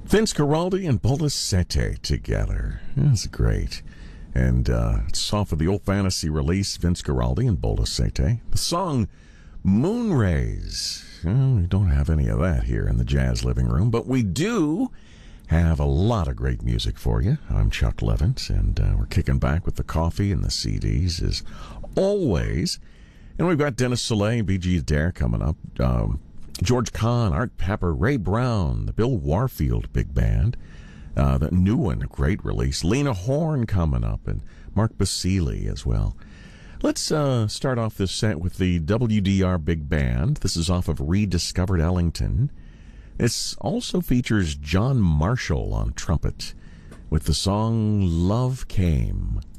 Vince Guaraldi and Bola Sete together. That's great. And it's off of the old fantasy release, Vince Guaraldi and Bola Sete. The song Moonrays. Well, we don't have any of that here in the Jazz Living Room, but we do have a lot of great music for you. I'm Chuck Levins, and we're kicking back with the coffee and the CDs as always. And we've got Dennis Soleil, B.G. Adair coming up. George Kahn, Art Pepper, Ray Brown, the Bill Warfield Big Band. The new one, a great release. Lena Horne coming up, and Mark Basile as well. Let's start off this set with the WDR Big Band. This is off of Rediscovered Ellington. This also features John Marshall on trumpet with the song Love Came.